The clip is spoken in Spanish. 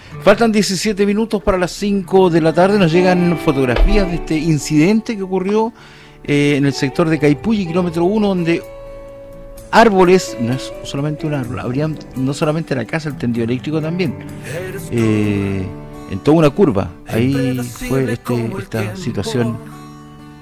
Faltan 17 minutos para las 5 de la tarde. Nos llegan fotografías de este incidente que ocurrió en el sector de Caipulli, kilómetro 1, donde árboles, no es solamente un árbol, habrían no solamente la casa, el tendido eléctrico también, en toda una curva. Ahí fue esta situación